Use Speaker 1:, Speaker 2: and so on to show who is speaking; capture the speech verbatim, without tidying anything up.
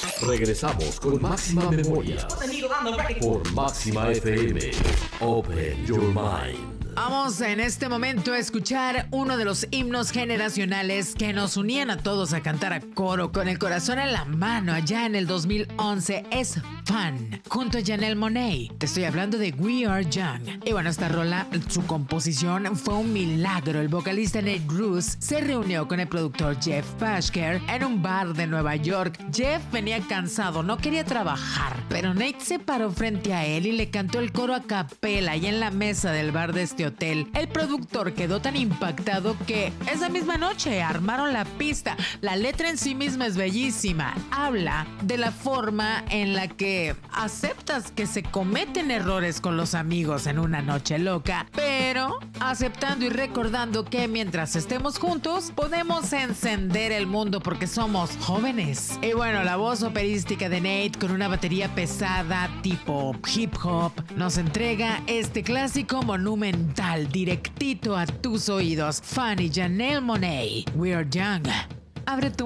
Speaker 1: Regresamos con Máxima Memoria por Máxima F M. Open Your Mind.
Speaker 2: Vamos en este momento a escuchar uno de los himnos generacionales que nos unían a todos a cantar a coro con el corazón en la mano allá en el dos mil once. Es Fun, junto a Janelle Monáe. Te estoy hablando de We Are Young. Y bueno, esta rola, su composición fue un milagro. El vocalista Nate Ruess se reunió con el productor Jeff Bashker en un bar de Nueva York. Jeff venía cansado, no quería trabajar, pero Nate se paró frente a él y le cantó el coro a capela y en la mesa del bar de este hotel. El productor quedó tan impactado que esa misma noche armaron la pista. La letra en sí misma es bellísima. Habla de la forma en la que aceptas que se cometen errores con los amigos en una noche loca, pero aceptando y recordando que mientras estemos juntos podemos encender el mundo porque somos jóvenes. Y bueno, la voz operística de Nate con una batería pesada tipo hip hop nos entrega este clásico monumental directito a tus oídos. Fun y Janelle Monáe, We Are Young. Abre tu